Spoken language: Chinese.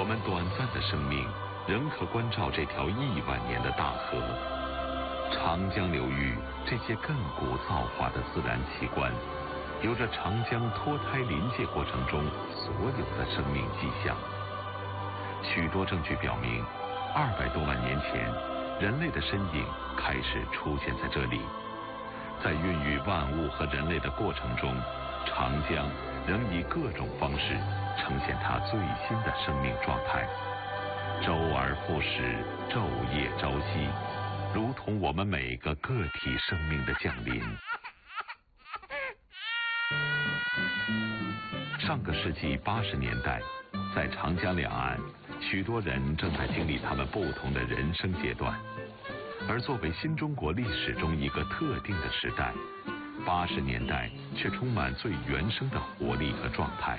我们短暂的生命仍可关照这条亿万年的大河。长江流域这些亘古造化的自然奇观，有着长江脱胎临界过程中所有的生命迹象。许多证据表明，200多万年前，人类的身影开始出现在这里。在孕育万物和人类的过程中，长江仍以各种方式呈现它最新的生命状态，周而复始，昼夜朝夕，如同我们每个个体生命的降临。上个世纪80年代，在长江两岸，许多人正在经历他们不同的人生阶段。而作为新中国历史中一个特定的时代，80年代却充满最原生的活力和状态。